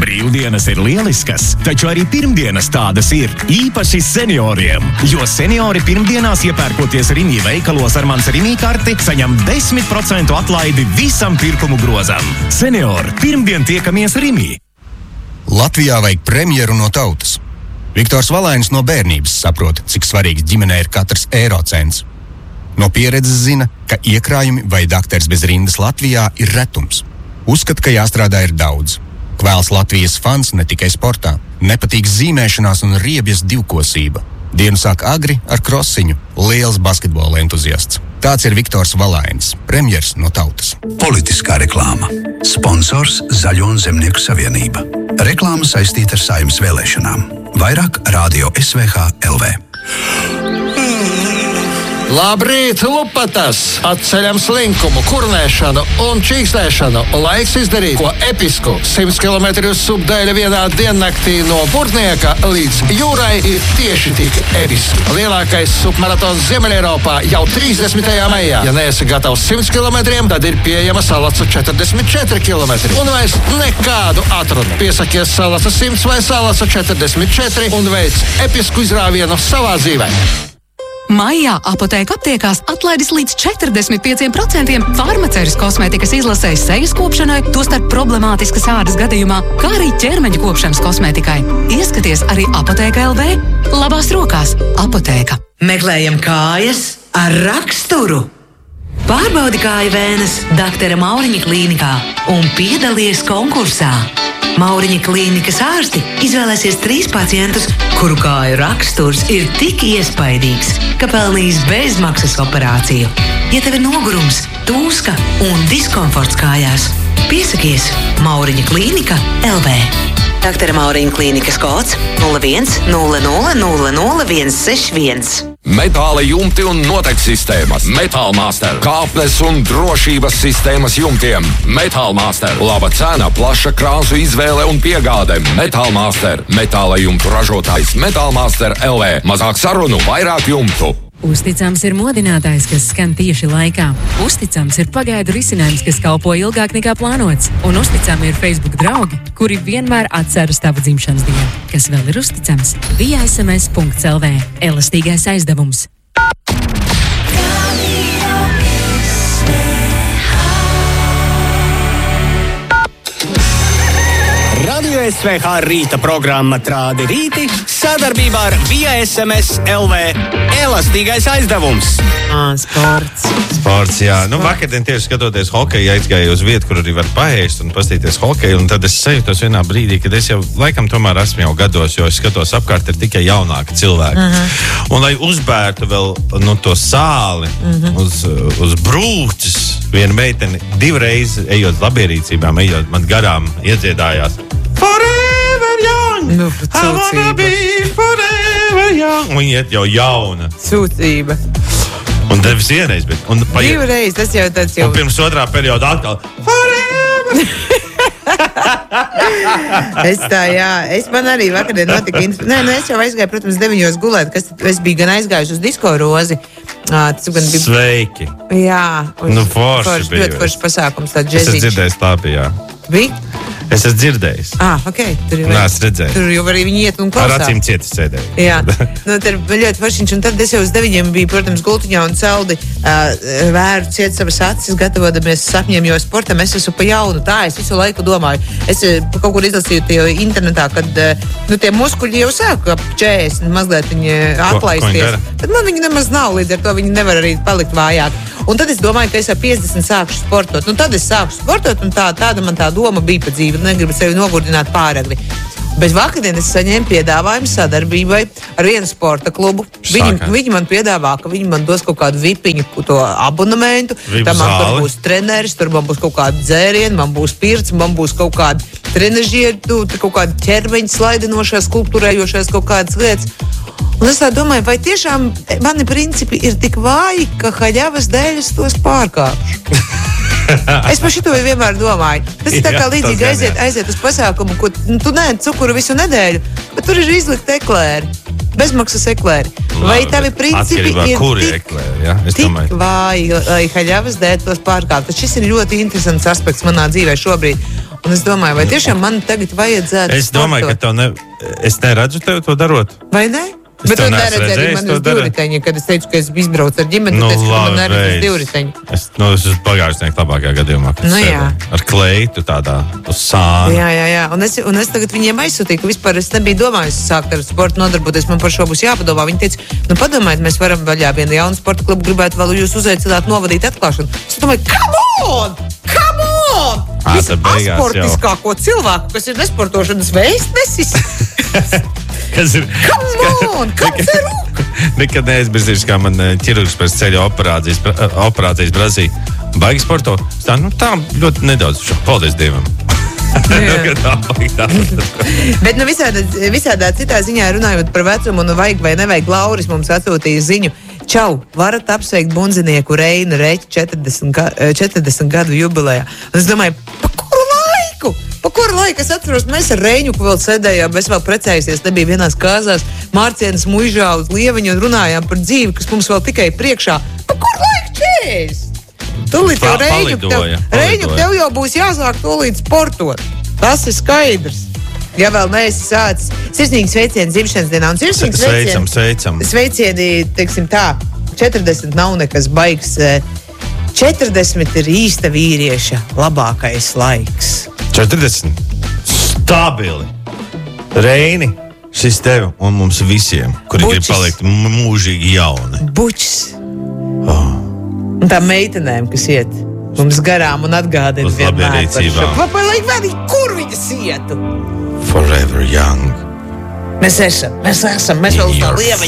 Brīvdienas ir lieliskas, taču arī pirmdienas tādas ir, īpaši senioriem. Jo seniori pirmdienās iepērkoties Rimi veikalos ar mans Rimi karti, saņem 10% atlaidi visam pirkumu grozam. Seniori, pirmdien tiekamies Rimi. Latvijā vajag premjeru no tautas. Viktors Valainis no bērnības saprot, cik svarīgs ģimenē ir katrs eirocents. No pieredzes zina, ka iekrājumi vai dakteris bez rindas Latvijā ir retums. Uzskata, ka jāstrādā ir daudz. Kvēls Latvijas fans ne tikai sportā. Nepatīk zīmēšanās un riebjas divkosība. Dienu sāk agri ar krosiņu. Liels basketbola entuziasts. Tāds ir Viktors Valainis, premjers no tautas. Politiskā reklāma. Sponsors Zaļo un Zemnieku savienība. Reklāma saistīta ar Saeimas vēlēšanām. Vairāk Radio SVH LV. Labrīt, lupatas! Atceļam slinkumu, kurnēšanu un čīkstēšanu. Laiks izdarīt ko episku. 100 km subdēļa vienā diennaktī no Burtnieka līdz jūrai ir tieši tik episki. Lielākais submaratons Ziemeļeiropā jau 30. maijā. Ja neesi gatavs 100 km, tad ir pieejama Salaca 44 km. Un vairs nekādu atrunu. Piesakies Salaca 100 vai Salaca 44 un veic episku izrāvienu savā dzīvē. Maijā Apotēka aptiekās atlaidis līdz 45% farmaceiras kosmētikas izlasēs sejas kopšanai, tostarp problemātiskas ādas gadījumā, kā arī ķermeņa kopšanas kosmētikai. Ieskaties arī Apotēka LV. Labās rokās Apotēka. Meklējam kājas ar raksturu. Pārbaudi kāju vēnes Dr. Mauriņa klīnikā un piedalies konkursā. Mauriņa klīnikas ārsti izvēlēsies 3 pacientus, kuru kāju raksturs ir tik iespaidīgs, ka pelnīs bezmaksas operāciju. Ja tev ir nogurums, tūska un diskomforts kājās, piesakies Mauriņa klīnika LV. Dr. Mauriņa klīnikas kods 01 00 00 161. Metāla jumti un notek sistēmas. Metāla Master. Kāpnes un drošības sistēmas jumtiem. Metāla Master. Laba cena, plaša krāsu izvēle un piegāde. Metāla Master. Metāla jumtu ražotājs Metāla Master LV. Mazāk sarunu, vairāk jumtu. Uzticams ir modinātājs, kas skan tieši laikā. Uzticams ir pagaidu risinājums, kas kalpo ilgāk nekā plānots. Un uzticami ir Facebook draugi, kuri vienmēr atceras tavu dzimšanas dienu. Kas vēl ir uzticams? viasms.lv. Elastīgais aizdevums. Radio SVH rīta programma Trādi rīti sadarbībā ar VSMS LV. Elastīgais aizdevums. Sports, jā. Vakardien tieši skatoties hokeju, aizgāju uz vietu, kur arī var paēst un pastīties hokeju, un tad es sajūtos vienā brīdī, kad es jau laikam tomēr esmu jau gados, jo es skatos apkārt ir tikai jaunāki cilvēki. Un lai uzbērtu vēl to sāli uz brūces, viena meitene 2 reizes ejot labierīcībām, ejot man garām iedziedājās Forever young, I wanna be forever young. Un iet jau jauna. Sūdzība. Un devis vienreiz, bet... 2 reizes, tas jau tāds jau... Un pirms otrā perioda atkal Forever! Man arī vakardien notika... es jau aizgāju, protams, 9 gulēt, es biju gan aizgājuši uz Disko Rozi. Sveiki! Jā. Forši bija. Ļoti forši pasākums, tā džeziņš. Es esmu dzirdējis Tāpijā. Bija? Es esmu dzirdējis. Ok. Neesmu redzējis. Tur jau arī viņi iet un klausās. Ar acīm cietis sēdēju. Jā. Tur ļoti foršiņš. Un tad es jau uz 9 biju, protams, gultiņā un celdi vēru ciet savas acis, gatavodamies sapņiem, jo sportam es esmu pa jaunu. Tā es visu laiku domāju. Es kaut kur izlasīju internetā, kad tie muskuļi jau sāk ap 40 mazliet viņi atlaisties. Tad man viņi nemaz nav, līdz ar to viņi nevar arī palikt vājāk. Un tad es domāju, ka es ar 50 sākšu sportot. Tad es sākšu sportot, un tāda man tā doma bija pa dzīvi. Negribu sevi nogurdināt pāragri. Bet vakardien es saņēmu piedāvājumu sadarbībai ar vienu sporta klubu. Viņi man piedāvā, ka viņi man dos kaut kādu vipiņu, to abonementu. Tam man tur būs treneris, tur man būs kaut kāda dzēriena, man būs pirts, man būs kaut kāda trenežieri, kaut kāda ķermeņa slaidinošās, skulpturējošās kaut kādas lietas. Un es tā domāju, vai tiešām mani principi ir tik vāji, ka haļavas dēļ es tos pārkāpšu. Es par šito vienmēr domāju. Tas ir tā kā līdzīgi aiziet uz pasākumu, ko tu neēd cukuru visu nedēļu, bet tur ir izlikt eklēri. Bezmaksas eklēri. Vai tavi principi ir tik vāji, lai haļavas dēļ tos pārkāpt? Šis ir ļoti interesants aspekts manā dzīvē šobrīd. Un es domāju, vai tiešām man tagad vajadzētu Es domāju, sportot? es neredzu tevi to darot. Vai ne? Es Bet tu tev neesmu neredzēji redzējis manas to darīt. divriteņi, kad es teicu, ka es izbraucu ar ģimeni, tu teici, ka man neredzēs divriteņi. Es esmu pagājušnieks labākajā gadījumā, kad Nu jā. ar kleitu tādā uz sāna. Jā. Un es tagad viņiem aizsūtīju, ka vispār es nebiju domājis sākt ar sportu nodarboties. Man par šo būs jāpadomā. Viņi teica, nu padomājiet, mēs varam vaļā vienu jaunu sporta klubu, gribētu vēl jūs uzaicināt novadīt atklāšanu. Es domāju, come on! Visasportiskāko cilvēku, kas ir nesportošanas vēstnesis. Kas ir? Kāds ir? Nekad neaizmirsīšu, kā man ķirurgs pēc ceļa operācijas Brazīlijā. Baigi sporto. Tā ļoti nedaudz. Paldies Dievam. Bet visādā citā ziņā runājot par vecumu un vajag vai nevajag, Lauris mums atsūtīja ziņu. Čau, varat apsveikt bundzinieku Reinu Reķi 40 gadu jubilejā. Un es domāju, pa kuru laiku es atceros, mēs ar Reiņuku vēl sēdējām, mēs vēl precējusies, nebija vienās kāzās Mārcienas muižā uz Lieviņu un runājām par dzīvi, kas mums vēl tikai priekšā. Pa kuru laiku 40? Tūlīt jau Reiņuk, tev jau būs jāsāk tūlīt sportot. Tas ir skaidrs. Ja vēl neesi sācis. Sirsnīgi sveicieni dzimšanas dienā. Un sirsnīgi sveicam. Sveicieni, teiksim tā, 40 nav nekas baigs. 40 ir īsta vīrieša labākais laiks. 40. Stabili. Reini, šis tev un mums visiem, kuri grib palikt mūžīgi jauni. Bučs. Un tā meitenēm, kas iet mums garām un atgādina vienmēr par šo. Kur viņas ietu? Forever young. Mēs vēl uz tā Lieviņa